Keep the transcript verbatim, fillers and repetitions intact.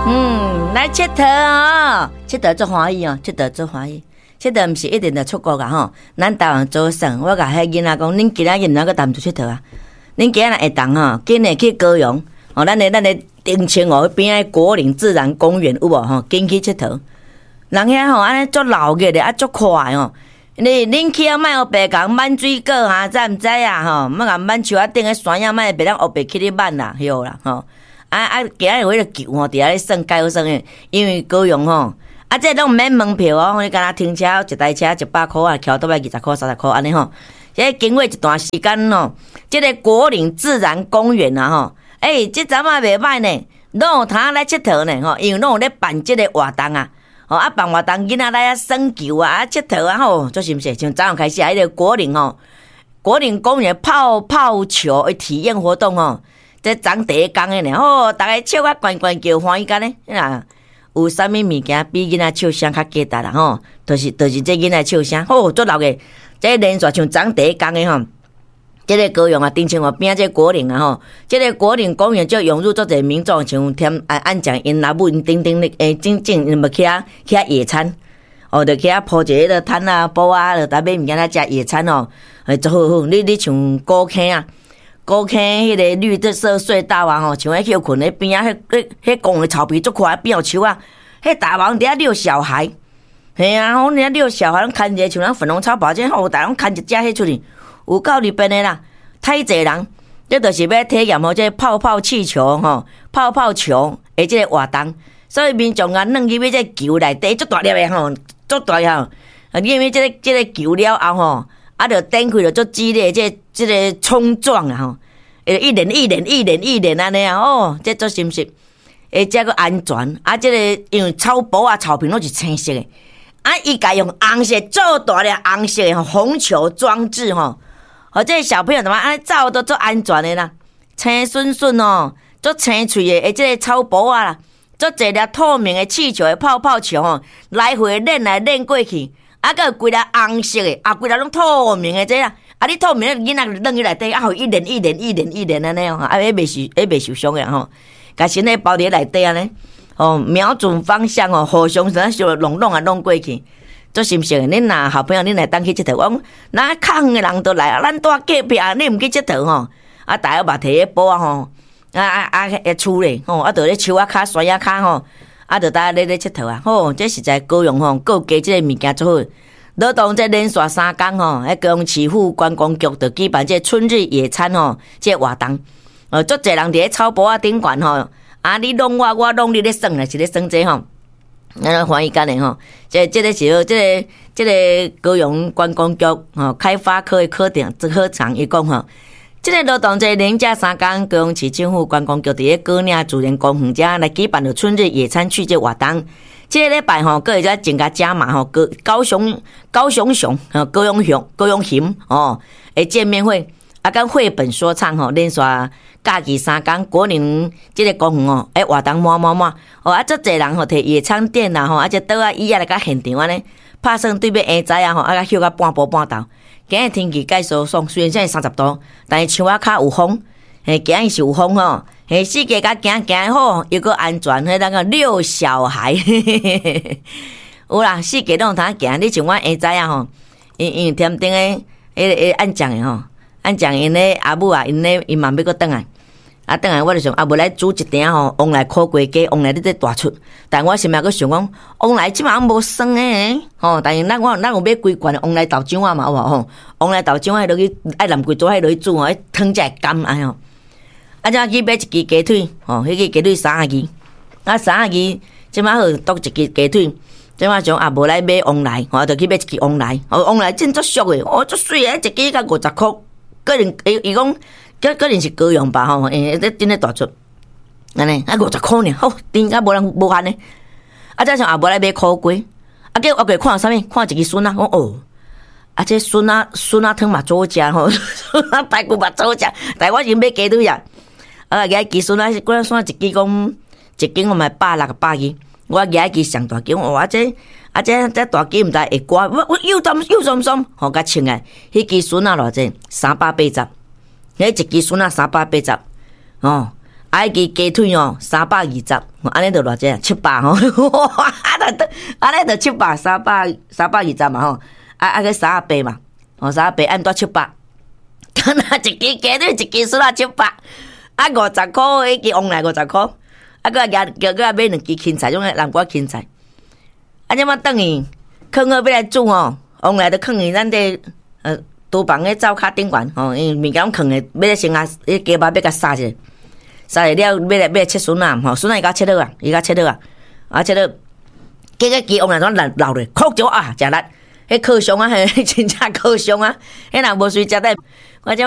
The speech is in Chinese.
嗯，来佚佗哦，佚佗做欢喜哦，佚佗做欢喜。佚佗毋是一定得出国噶吼，咱台湾做省，我甲迄囡仔讲，恁今仔日毋通个谈出佚佗啊？恁今仔日会当吼，紧诶去高雄，哦，咱诶咱诶丁清哦边诶国岭自然公园有无吼？紧去佚佗。人遐吼安尼足闹热诶，啊足快哦。你恁去啊，莫黑白讲满水果啊，知毋知啊？吼，莫甲满树啊顶诶山影，莫别人黑白去你挽啦，晓啦吼。啊啊，今日为了球吼，伫遐咧算解好算诶，因为高雄吼。啊，这拢毋免门票哦，你干那停车一台车一百块啊，桥倒来二十块、三十块安尼吼。这经过一段时间吼，这个国岭自然公园啊吼，诶、欸，这阵啊袂歹呢，拢有通来佚佗呢吼，因为拢有咧办这个活动啊，吼啊办活动囡仔来啊耍球啊，啊佚佗啊吼，做是毋是？从早上开始啊，迄、那个国岭吼，国岭公园泡泡球的体验活动吼，这昨第一天诶呢，吼，逐个笑啊关关叫欢喜干呢，啊。有啥物物件比囡仔笑声较简单啦吼？就是就是这囡仔笑声，吼做闹个，这连续像昨第一天诶吼，这个高雄啊，丁清湖边这国岭啊吼，这个国岭公园就涌入做者民众像添按按讲因阿母因顶顶咧诶，真正因要去啊去啊野餐，哦，就去啊铺一个摊啊布啊，就搭买物件来食野餐哦，诶，做好好，你你像高坑啊。高坑迄个绿色隧道啊吼，像迄休困咧边啊，迄迄迄公园草皮足快变树啊，迄大王伫遐遛小孩，嘿啊，我伫遐遛小孩，拢牵一个像咱粉红草包，这吼大拢牵一只迄出去，有够入边的啦，太济人，这就是要体验吼，这泡泡气球吼，泡泡球诶，这个活动，所以民众啊，弄入去这球内底，足大粒的吼，足大吼，因为这个这个球了后吼。啊，就展开了足激烈，这这个冲撞啊吼，诶，一连一连一连一连安尼啊，哦，这足是毋是？诶，这个安全啊，这个因为草坡啊、草坪拢是青色的，啊，伊家用红色做大了红色的红球装置吼，和这小朋友怎么安尼走都足安全的啦，青顺顺哦，足青翠的，诶，这个草坡啊啦，足一粒透明的气球的泡泡球吼，来回练来练过去。啊，个规粒红色的，啊，规粒拢透明的这啦，啊，你透明的囡仔扔去内底，啊，互一连一连一连一连安尼哦，啊，迄袂受，迄袂受伤的吼，甲身体包伫内底安尼，哦，瞄准方向哦，互相啥小弄弄啊弄过去，做是毋是？恁若好朋友恁来当去佚佗，我讲那较远的人都来，咱住隔壁啊，你毋去佚佗吼，啊，大家嘛摕迄布啊吼，啊啊啊，迄厝咧，吼，啊，着咧树啊骹、山啊骹吼。啊，就大家咧咧佚佗啊！吼，这实在高雄吼，各加即个物件做好。劳动这连续三天吼，迄高雄市府观光局就举办这春日野餐吼，这活动。呃，足侪人伫咧草坡啊顶悬吼，啊，你弄我，我弄你咧耍啦，是咧耍这吼。咱欢喜干的吼，这这个时候，这个这个高雄观光局吼开发科的科长科长伊讲吼。这个劳动节连假三天，高雄市政府观光局伫咧高岭自然公园遮来举办了春日野餐去这活动。这个礼拜吼，各会再增加加码吼，高高雄高雄熊吼，高雄熊高雄熊哦，诶见面会啊，跟绘本说唱吼，连续假期三天，国岭这个公园哦，诶活动满满满哦，啊，足侪人吼摕野餐垫啦吼，啊，这桌啊椅啊来甲现场安尼拍算对面下仔啊吼，啊，甲休到半晡半昼。今日天气介绍爽，虽然现在三十度，但是树仔较有风，嘿，今日是有风吼，嘿，四界甲行行好，又个安全，迄那个遛小孩，嘿嘿嘿嘿，有啦，四界拢有通行，你像我下仔啊吼，因因天顶诶，迄个按讲诶吼，按讲因咧阿母啊，因咧因嘛要搁转来。啊，等下我就想啊，无来煮一鼎吼，往来烤鸡鸡，往来你这大出。但我心内佫想讲，往来即马无酸诶，吼。但是咱我咱有买规罐往来豆浆啊嘛，有无吼？往来豆浆迄落去爱淋几多，迄落去煮吼，迄汤才会甘安吼。啊，再去买一支鸡腿，吼，迄个鸡腿三啊支，啊三啊支，即马好剁一支鸡腿。即马想啊，无来买往来，吼，就去买一支往来。哦，往来真足俗诶，哦，足水诶，一支才五十箍。个人伊伊讲。个个人是高雄吧吼，诶，咧真咧大出，安尼啊五十箍呢，好，顶甲无人无限呢。啊，再像也无来买烤鸡，啊，叫我过看啥物？看一支笋啊，讲哦，啊，这笋啊笋啊汤嘛做食吼，笋啊排骨嘛做食，但我是买鸡腿啊，啊，个支笋啊，我算一支讲一斤我买百六个百二，我个支上大斤，哇，这啊这这大斤毋知会刮，我我又淡又酸酸，好甲称诶，迄支笋啊偌济？三百八十。迄一支笋啊，三百八十，哦， 啊，迄支鸡腿哦，三百二十，安尼就偌济啊，七百吼，哇，安尼就七百，三百三百二十嘛吼，啊啊个三十八嘛，哦三十八按多七百，敢若一支鸡腿一支输啦七百，啊五十箍迄支往来五十箍，啊个加叫个买两支芹菜，种个南瓜芹菜，啊即马等于放好要来煮哦，往来就放伫咱这呃厨房个灶骹顶悬吼，因为物件拢放诶，要先啊迄鸡肉要甲杀者。杀了了，要来要来切笋啊，吼，笋啊伊甲切好啊，伊甲切好啊，啊切好，结个鸡往来怎老老咧，哭着啊，食力，迄烤箱啊，迄真正烤箱啊，迄若无水食得，